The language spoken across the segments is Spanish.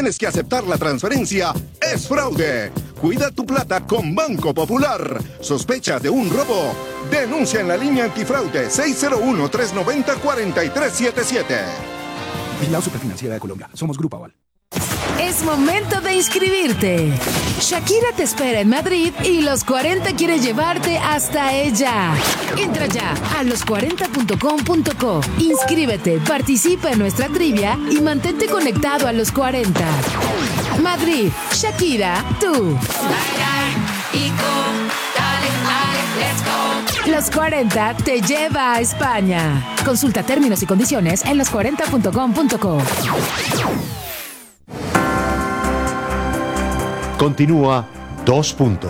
tienes que aceptar la transferencia, es fraude. Cuida tu plata con Banco Popular. ¿Sospechas de un robo? Denuncia en la línea antifraude 601-390-4377. Vigilado Superfinanciera de Colombia. Somos Grupo Aval. Es momento de inscribirte. Shakira te espera en Madrid y Los 40 quiere llevarte hasta ella. Entra ya a los40.com.co. Inscríbete, participa en nuestra trivia y mantente conectado a Los 40. Madrid, Shakira, tú. Los 40 te lleva a España. Consulta términos y condiciones en los40.com.co. Continúa 2 puntos.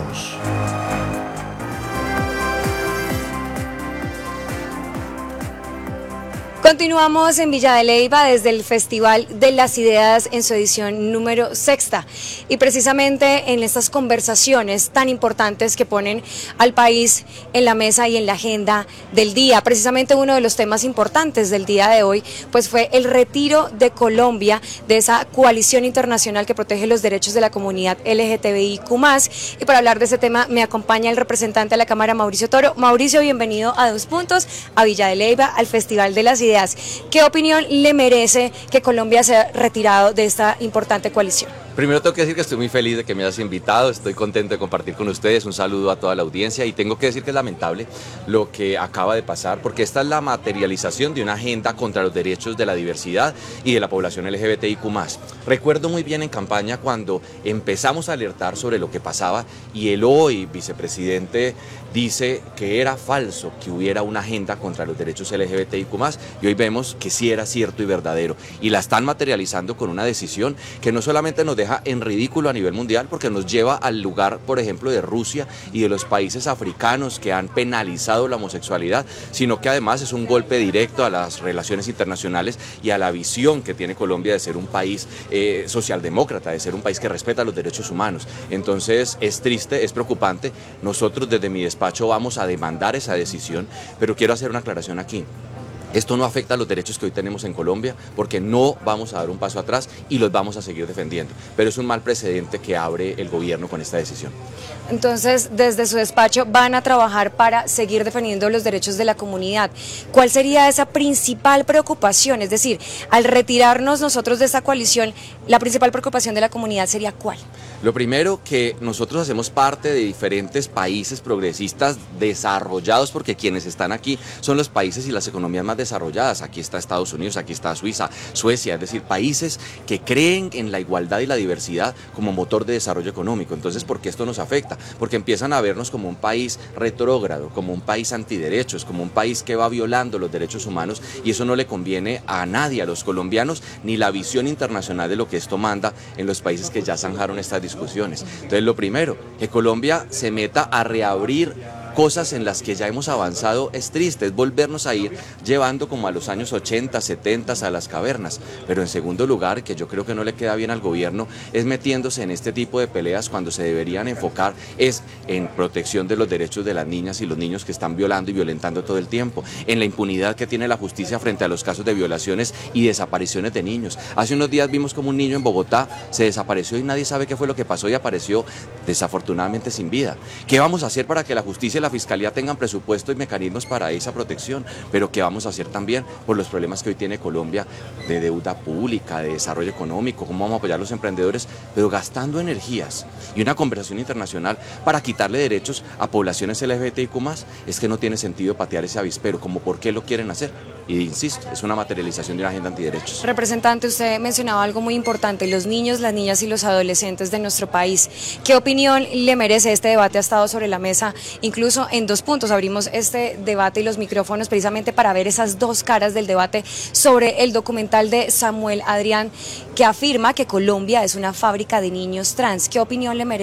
Continuamos en Villa de Leyva desde el Festival de las Ideas en su edición número 6 y precisamente en estas conversaciones tan importantes que ponen al país en la mesa y en la agenda del día. Precisamente uno de los temas importantes del día de hoy pues fue el retiro de Colombia de esa coalición internacional que protege los derechos de la comunidad LGTBIQ+, y para hablar de ese tema me acompaña el representante de la Cámara, Mauricio Toro. Mauricio, bienvenido a 2 puntos, a Villa de Leyva, al Festival de las Ideas. ¿Qué opinión le merece que Colombia sea retirado de esta importante coalición? Primero tengo que decir que estoy muy feliz de que me hayas invitado, estoy contento de compartir con ustedes, un saludo a toda la audiencia, y tengo que decir que es lamentable lo que acaba de pasar, porque esta es la materialización de una agenda contra los derechos de la diversidad y de la población LGBTIQ+. Recuerdo muy bien en campaña cuando empezamos a alertar sobre lo que pasaba y el hoy vicepresidente dice que era falso que hubiera una agenda contra los derechos LGBTIQ+, y hoy vemos que sí era cierto y verdadero, y la están materializando con una decisión que no solamente nos deja en ridículo a nivel mundial, porque nos lleva al lugar, por ejemplo, de Rusia y de los países africanos que han penalizado la homosexualidad, sino que además es un golpe directo a las relaciones internacionales y a la visión que tiene Colombia de ser un país socialdemócrata, de ser un país que respeta los derechos humanos. Entonces es triste, es preocupante. Nosotros desde mi despacho vamos a demandar esa decisión, pero quiero hacer una aclaración aquí. Esto no afecta a los derechos que hoy tenemos en Colombia, porque no vamos a dar un paso atrás y los vamos a seguir defendiendo. Pero es un mal precedente que abre el gobierno con esta decisión. Entonces, desde su despacho van a trabajar para seguir defendiendo los derechos de la comunidad. ¿Cuál sería esa principal preocupación? Es decir, al retirarnos nosotros de esta coalición, la principal preocupación de la comunidad sería ¿cuál? Lo primero, que nosotros hacemos parte de diferentes países progresistas desarrollados, porque quienes están aquí son los países y las economías más desarrolladas. Aquí está Estados Unidos, aquí está Suiza, Suecia, es decir, países que creen en la igualdad y la diversidad como motor de desarrollo económico. Entonces, ¿por qué esto nos afecta? Porque empiezan a vernos como un país retrógrado, como un país antiderechos, como un país que va violando los derechos humanos, y eso no le conviene a nadie, a los colombianos, ni la visión internacional de lo que esto manda en los países que ya zanjaron estas discusiones. Entonces, lo primero, que Colombia se meta a reabrir cosas en las que ya hemos avanzado es triste, es volvernos a ir llevando como a los años 80, 70 a las cavernas. Pero en segundo lugar, que yo creo que no le queda bien al gobierno, es metiéndose en este tipo de peleas cuando se deberían enfocar es en protección de los derechos de las niñas y los niños que están violando y violentando todo el tiempo, en la impunidad que tiene la justicia frente a los casos de violaciones y desapariciones de niños. Hace unos días vimos como un niño en Bogotá se desapareció y nadie sabe qué fue lo que pasó, y apareció desafortunadamente sin vida. ¿Qué vamos a hacer para que la justicia y la Fiscalía tengan presupuesto y mecanismos para esa protección? Pero ¿qué vamos a hacer también por los problemas que hoy tiene Colombia de deuda pública, de desarrollo económico? ¿Cómo vamos a apoyar a los emprendedores? Pero gastando energías y una conversación internacional para quitarle derechos a poblaciones LGBTIQ+, es que no tiene sentido patear ese avispero. ¿Cómo por qué lo quieren hacer? Y insisto, es una materialización de una agenda antiderechos. Representante, usted mencionaba algo muy importante, los niños, las niñas y los adolescentes de nuestro país. ¿Qué opinión le merece este debate? Ha estado sobre la mesa, incluso en 2 puntos. Abrimos este debate y los micrófonos precisamente para ver esas dos caras del debate sobre el documental de Samuel Adrián, que afirma que Colombia es una fábrica de niños trans. ¿Qué opinión le merece?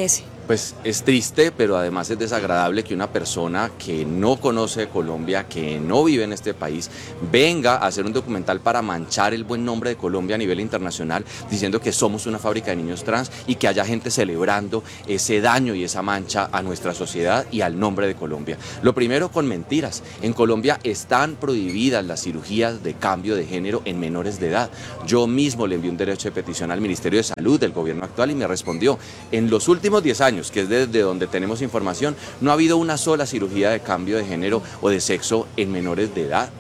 Pues es triste, pero además es desagradable que una persona que no conoce Colombia, que no vive en este país, venga a hacer un documental para manchar el buen nombre de Colombia a nivel internacional, diciendo que somos una fábrica de niños trans y que haya gente celebrando ese daño y esa mancha a nuestra sociedad y al nombre de Colombia. Lo primero, con mentiras. En Colombia están prohibidas las cirugías de cambio de género en menores de edad. Yo mismo le envié un derecho de petición al Ministerio de Salud del gobierno actual y me respondió: en los últimos 10 años, que es desde donde tenemos información, no ha habido una sola cirugía de cambio de género o de sexo en menores de edad.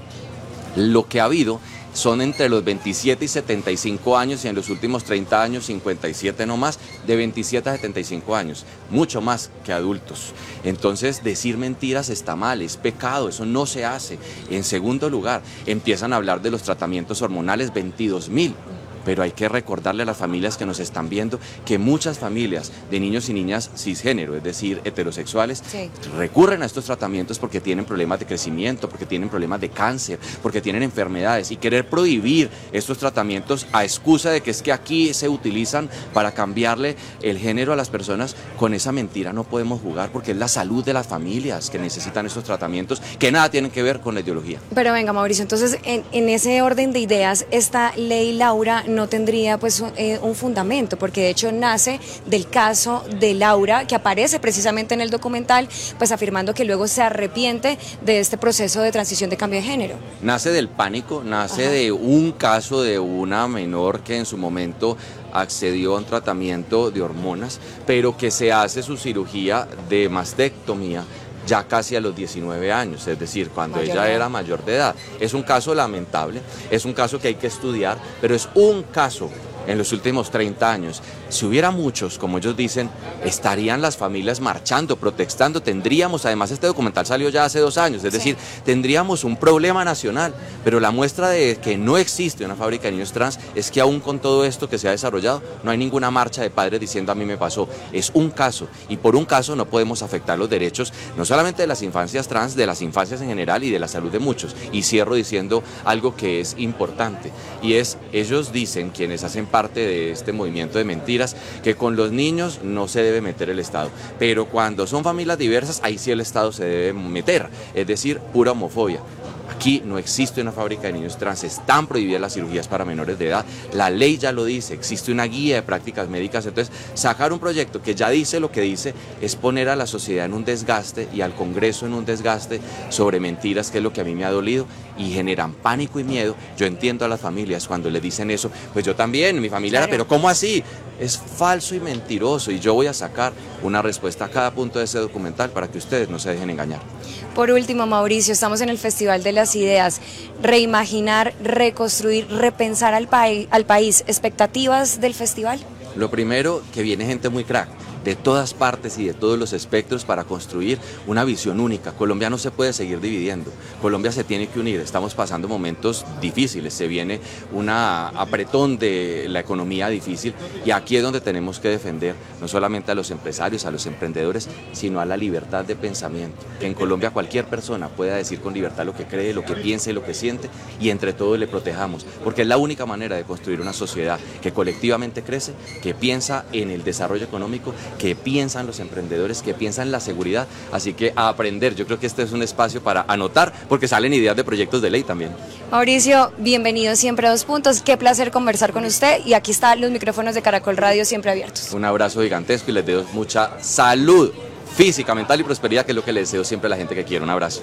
Lo que ha habido son entre los 27 y 75 años y en los últimos 30 años 57 no más, de 27 a 75 años, mucho más que adultos. Entonces decir mentiras está mal, es pecado, eso no se hace. En segundo lugar, empiezan a hablar de los tratamientos hormonales, 22.000. Pero hay que recordarle a las familias que nos están viendo que muchas familias de niños y niñas cisgénero, es decir, heterosexuales, recurren a estos tratamientos porque tienen problemas de crecimiento, porque tienen problemas de cáncer, porque tienen enfermedades, y querer prohibir estos tratamientos a excusa de que es que aquí se utilizan para cambiarle el género a las personas, con esa mentira no podemos jugar, porque es la salud de las familias que necesitan estos tratamientos que nada tienen que ver con la ideología. Pero venga, Mauricio, entonces en ese orden de ideas, esta ley Laura no tendría pues un fundamento, porque de hecho nace del caso de Laura, que aparece precisamente en el documental, pues afirmando que luego se arrepiente de este proceso de transición de cambio de género. Nace del pánico, nace de un caso de una menor que en su momento accedió a un tratamiento de hormonas, pero que se hace su cirugía de mastectomía ya casi a los 19 años, es decir, cuando ella era mayor de edad. Es un caso lamentable, es un caso que hay que estudiar, pero es un caso en los últimos 30 años. Si hubiera muchos, como ellos dicen, estarían las familias marchando, protestando, tendríamos, además este documental salió ya hace 2 años, es decir, tendríamos un problema nacional, pero la muestra de que no existe una fábrica de niños trans es que aún con todo esto que se ha desarrollado, no hay ninguna marcha de padres diciendo a mí me pasó. Es un caso, y por un caso no podemos afectar los derechos, no solamente de las infancias trans, de las infancias en general y de la salud de muchos. Y cierro diciendo algo que es importante, y es, ellos dicen, quienes hacen parte de este movimiento de mentiras, que con los niños no se debe meter el Estado, pero cuando son familias diversas, ahí sí el Estado se debe meter, es decir, pura homofobia. Aquí no existe una fábrica de niños trans, están prohibidas las cirugías para menores de edad, la ley ya lo dice, existe una guía de prácticas médicas. Entonces, sacar un proyecto que ya dice lo que dice es poner a la sociedad en un desgaste y al Congreso en un desgaste sobre mentiras, que es lo que a mí me ha dolido, y generan pánico y miedo. Yo entiendo a las familias cuando le dicen eso, pues yo también, mi familia era, pero ¿cómo así? Es falso y mentiroso, y yo voy a sacar una respuesta a cada punto de ese documental para que ustedes no se dejen engañar. Por último, Mauricio, estamos en el Festival de las Ideas. Reimaginar, reconstruir, repensar al país. ¿Expectativas del festival? Lo primero, que viene gente muy crack, de todas partes y de todos los espectros, para construir una visión única. Colombia no se puede seguir dividiendo, Colombia se tiene que unir. Estamos pasando momentos difíciles, se viene un apretón de la economía difícil, y aquí es donde tenemos que defender no solamente a los empresarios, a los emprendedores, sino a la libertad de pensamiento. Que en Colombia cualquier persona pueda decir con libertad lo que cree, lo que piensa y lo que siente, y entre todos le protejamos, porque es la única manera de construir una sociedad que colectivamente crece, que piensa en el desarrollo económico, que piensan los emprendedores, que piensan la seguridad. Así que a aprender, yo creo que este es un espacio para anotar, porque salen ideas de proyectos de ley también. Mauricio, bienvenido siempre a 2 Puntos, qué placer conversar con usted, y aquí están los micrófonos de Caracol Radio siempre abiertos. Un abrazo gigantesco y les deseo mucha salud física, mental y prosperidad, que es lo que le deseo siempre a la gente que quiere. Un abrazo.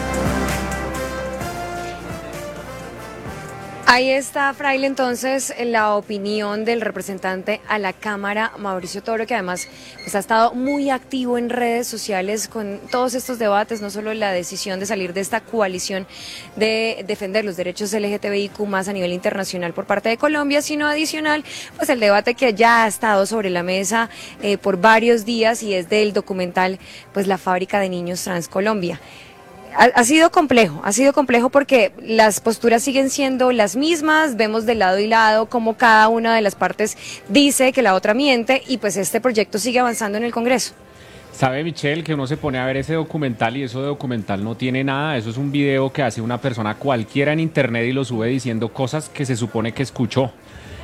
Ahí está, Fraile, entonces la opinión del representante a la Cámara, Mauricio Toro, que además pues, ha estado muy activo en redes sociales con todos estos debates, no solo la decisión de salir de esta coalición de defender los derechos LGTBIQ más a nivel internacional por parte de Colombia, sino adicional, pues el debate que ya ha estado sobre la mesa por varios días, y es del documental pues La Fábrica de Niños Trans Colombia. Ha sido complejo porque las posturas siguen siendo las mismas, vemos de lado y lado cómo cada una de las partes dice que la otra miente, y pues este proyecto sigue avanzando en el Congreso. Sabe, Michelle, que uno se pone a ver ese documental y eso de documental no tiene nada, eso es un video que hace una persona cualquiera en internet y lo sube diciendo cosas que se supone que escuchó.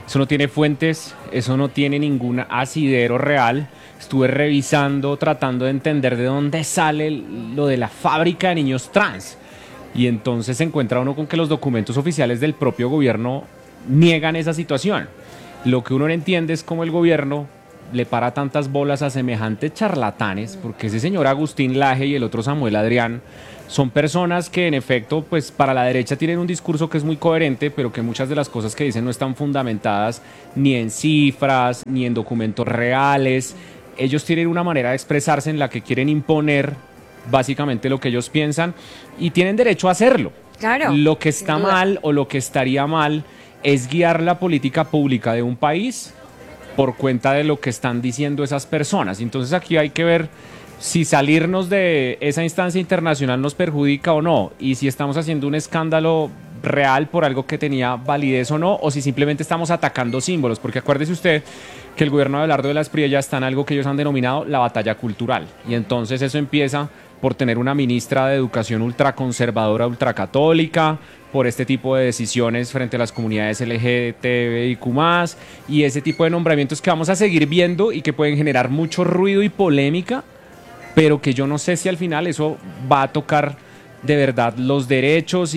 eso no tiene fuentes, eso no tiene ningún asidero real. Estuve revisando, tratando de entender de dónde sale lo de la fábrica de niños trans. Y entonces se encuentra uno con que los documentos oficiales del propio gobierno niegan esa situación. Lo que uno no entiende es cómo el gobierno le para tantas bolas a semejantes charlatanes, porque ese señor Agustín Laje y el otro Samuel Adrián son personas que en efecto, pues para la derecha tienen un discurso que es muy coherente, pero que muchas de las cosas que dicen no están fundamentadas ni en cifras, ni en documentos reales. Ellos tienen una manera de expresarse en la que quieren imponer básicamente lo que ellos piensan y tienen derecho a hacerlo. Claro, lo que está mal o lo que estaría mal es guiar la política pública de un país por cuenta de lo que están diciendo esas personas. Entonces aquí hay que ver si salirnos de esa instancia internacional nos perjudica o no, y si estamos haciendo un escándalo real por algo que tenía validez o no, o si simplemente estamos atacando símbolos, porque acuérdese usted que el gobierno de Abelardo de la Espriella está en algo que ellos han denominado la batalla cultural, y entonces eso empieza por tener una ministra de educación ultraconservadora, ultracatólica, por este tipo de decisiones frente a las comunidades LGTBIQ+, y ese tipo de nombramientos que vamos a seguir viendo y que pueden generar mucho ruido y polémica, pero que yo no sé si al final eso va a tocar de verdad los derechos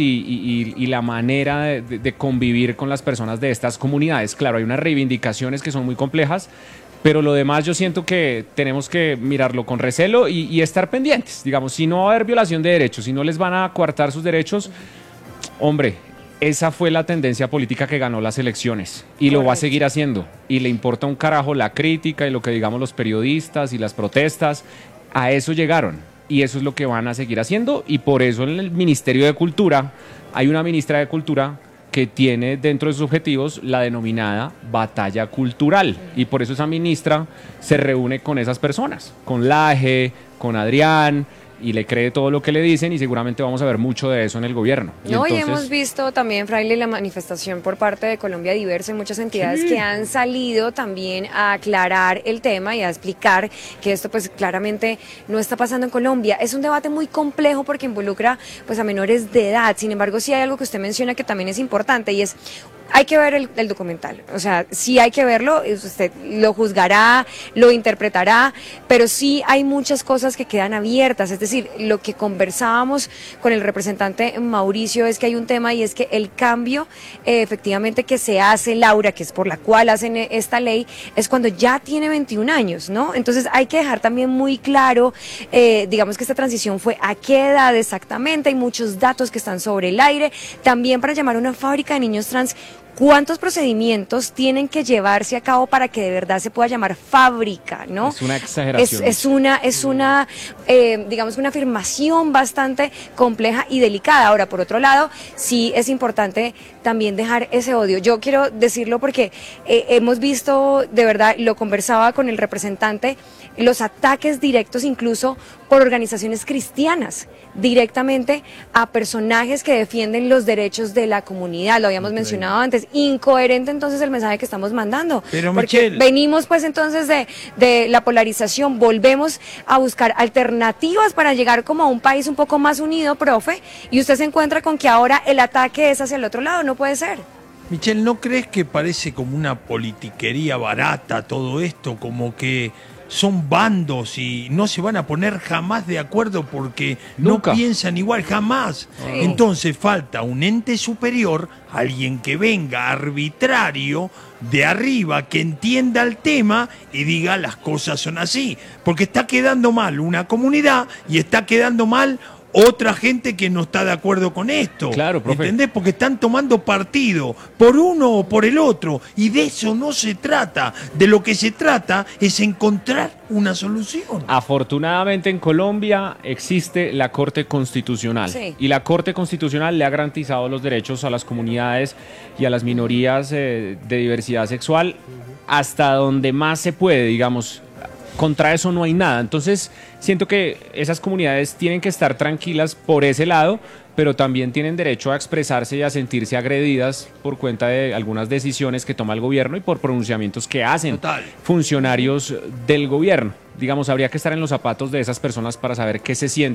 y la manera de convivir con las personas de estas comunidades. Claro, hay unas reivindicaciones que son muy complejas, pero lo demás yo siento que tenemos que mirarlo con recelo y estar pendientes. Digamos, si no va a haber violación de derechos, si no les van a coartar sus derechos, hombre, esa fue la tendencia política que ganó las elecciones y lo va a seguir haciendo. Y le importa un carajo la crítica y lo que digamos los periodistas y las protestas. A eso llegaron y eso es lo que van a seguir haciendo, y por eso en el Ministerio de Cultura hay una ministra de Cultura que tiene dentro de sus objetivos la denominada batalla cultural, y por eso esa ministra se reúne con esas personas, con Laje, con Adrián, y le cree todo lo que le dicen, y seguramente vamos a ver mucho de eso en el gobierno. No, y hemos visto también, Fraile, la manifestación por parte de Colombia Diversa y muchas entidades que han salido también a aclarar el tema y a explicar que esto pues claramente no está pasando en Colombia. Es un debate muy complejo porque involucra pues a menores de edad. Sin embargo, sí hay algo que usted menciona que también es importante, y es: hay que ver el documental, o sea, sí hay que verlo, usted lo juzgará, lo interpretará, pero sí hay muchas cosas que quedan abiertas. Es decir, lo que conversábamos con el representante Mauricio es que hay un tema, y es que el cambio efectivamente que se hace, Laura, que es por la cual hacen esta ley, es cuando ya tiene 21 años, ¿no? Entonces hay que dejar también muy claro, digamos que esta transición fue a qué edad exactamente. Hay muchos datos que están sobre el aire. También para llamar a una fábrica de niños trans, ¿cuántos procedimientos tienen que llevarse a cabo para que de verdad se pueda llamar fábrica, ¿no? Es una exageración. Es una digamos, una afirmación bastante compleja y delicada. Ahora, por otro lado, sí es importante también dejar ese odio. Yo quiero decirlo porque hemos visto, de verdad, lo conversaba con el representante, los ataques directos incluso por organizaciones cristianas, directamente a personajes que defienden los derechos de la comunidad. Lo habíamos mencionado antes. Incoherente entonces el mensaje que estamos mandando. Pero porque Michelle, venimos pues entonces de la polarización, volvemos a buscar alternativas para llegar como a un país un poco más unido, profe, y usted se encuentra con que ahora el ataque es hacia el otro lado. No puede ser. Michelle, ¿no crees que parece como una politiquería barata todo esto? Como que son bandos y no se van a poner jamás de acuerdo porque Nunca. no piensan igual, jamás. Sí. Entonces falta un ente superior, alguien que venga arbitrario de arriba, que entienda el tema y diga las cosas son así. Porque está quedando mal una comunidad y está quedando mal otra gente que no está de acuerdo con esto. Claro, profe. ¿Entendés? Porque están tomando partido por uno o por el otro. Y de eso no se trata. De lo que se trata es encontrar una solución. Afortunadamente en Colombia existe la Corte Constitucional, Sí. y la Corte Constitucional le ha garantizado los derechos a las comunidades y a las minorías de diversidad sexual hasta donde más se puede, digamos. Contra eso no hay nada. Entonces siento que esas comunidades tienen que estar tranquilas por ese lado, pero también tienen derecho a expresarse y a sentirse agredidas por cuenta de algunas decisiones que toma el gobierno y por pronunciamientos que hacen Total. funcionarios del gobierno. Digamos, habría que estar en los zapatos de esas personas para saber qué se siente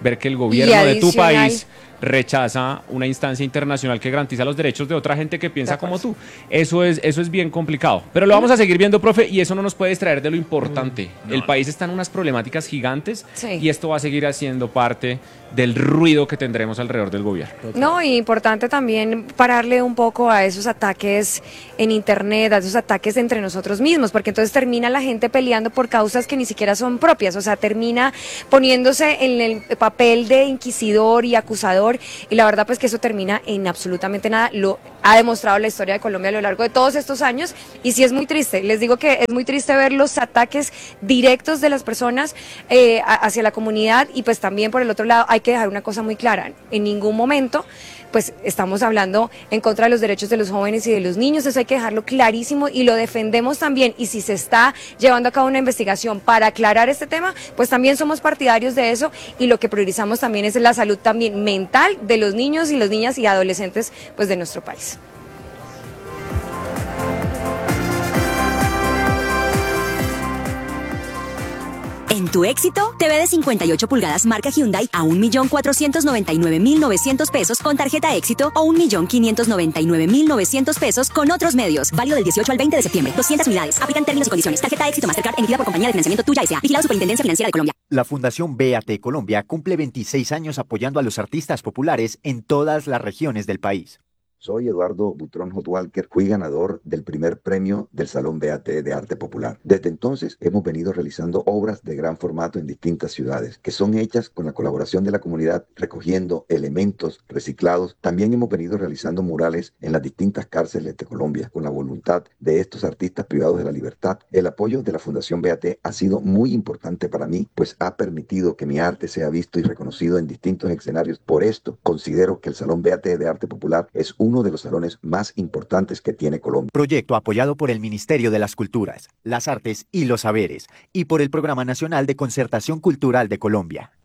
ver que el gobierno de tu adicional, país rechaza una instancia internacional que garantiza los derechos de otra gente que piensa como tú. Eso es bien complicado. Pero lo vamos a seguir viendo, profe, y eso no nos puede distraer de lo importante. El país está en unas problemáticas gigantes y esto va a seguir haciendo parte del ruido que tendremos alrededor del gobierno. No, y importante también pararle un poco a esos ataques en internet, a esos ataques entre nosotros mismos, porque entonces termina la gente peleando por causas que ni siquiera son propias, o sea, termina poniéndose en el papel de inquisidor y acusador, y la verdad pues que eso termina en absolutamente nada. Lo ha demostrado la historia de Colombia a lo largo de todos estos años, y sí es muy triste, les digo que es muy triste ver los ataques directos de las personas hacia la comunidad, y pues también por el otro lado hay que dejar una cosa muy clara: en ningún momento pues estamos hablando en contra de los derechos de los jóvenes y de los niños, eso hay que dejarlo clarísimo y lo defendemos también, y si se está llevando a cabo una investigación para aclarar este tema, pues también somos partidarios de eso, y lo que priorizamos también es la salud también mental de los niños y las niñas y adolescentes pues de nuestro país. En tu éxito, TV de 58 pulgadas marca Hyundai a 1.499.900 pesos con tarjeta éxito o 1.599.900 pesos con otros medios. Válido del 18 al 20 de septiembre. 200 unidades. Aplican términos y condiciones. Tarjeta éxito Mastercard emitida por compañía de financiamiento Tuya S.A. Vigilado Superintendencia Financiera de Colombia. La Fundación BAT Colombia cumple 26 años apoyando a los artistas populares en todas las regiones del país. Soy Eduardo Butrón Hotwalker, fui ganador del primer premio del Salón BAT de Arte Popular. Desde entonces hemos venido realizando obras de gran formato en distintas ciudades, que son hechas con la colaboración de la comunidad, recogiendo elementos reciclados. También hemos venido realizando murales en las distintas cárceles de Colombia, con la voluntad de estos artistas privados de la libertad. El apoyo de la Fundación BAT ha sido muy importante para mí, pues ha permitido que mi arte sea visto y reconocido en distintos escenarios. Por esto, considero que el Salón BAT de Arte Popular es uno de los salones más importantes que tiene Colombia. Proyecto apoyado por el Ministerio de las Culturas, las Artes y los Saberes y por el Programa Nacional de Concertación Cultural de Colombia.